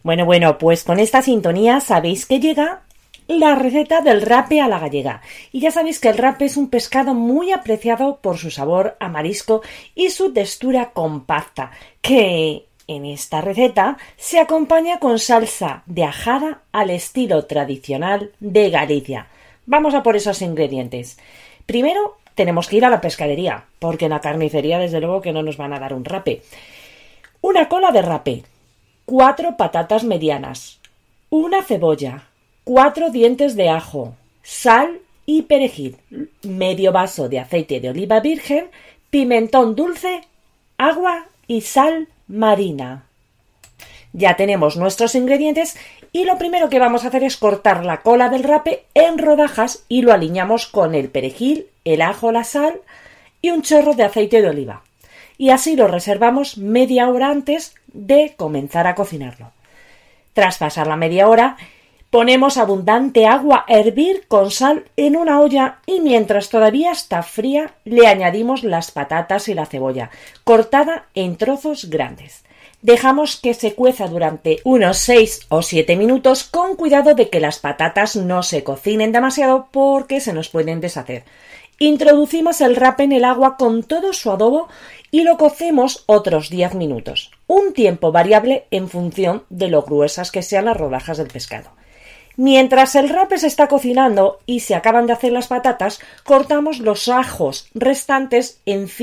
Bueno, pues con esta sintonía sabéis que llega la receta del rape a la gallega. Y ya sabéis que el rape es un pescado muy apreciado por su sabor a marisco y su textura compacta, que en esta receta se acompaña con salsa de ajada al estilo tradicional de Galicia. Vamos a por esos ingredientes. Primero tenemos que ir a la pescadería, porque en la carnicería desde luego que no nos van a dar un rape. Una cola de rape, 4 patatas medianas, una cebolla, 4 dientes de ajo, sal y perejil, medio vaso de aceite de oliva virgen, pimentón dulce, agua y sal marina. Ya tenemos nuestros ingredientes y lo primero que vamos a hacer es cortar la cola del rape en rodajas y lo aliñamos con el perejil, el ajo, la sal y un chorro de aceite de oliva. Y así lo reservamos media hora antes de comenzar a cocinarlo. Tras pasar la media hora, ponemos abundante agua a hervir con sal en una olla y mientras todavía está fría le añadimos las patatas y la cebolla, cortada en trozos grandes. Dejamos que se cueza durante unos 6 o 7 minutos con cuidado de que las patatas no se cocinen demasiado porque se nos pueden deshacer. Introducimos el rape en el agua con todo su adobo y lo cocemos otros 10 minutos, un tiempo variable en función de lo gruesas que sean las rodajas del pescado. Mientras el rape se está cocinando y se acaban de hacer las patatas, cortamos los ajos restantes en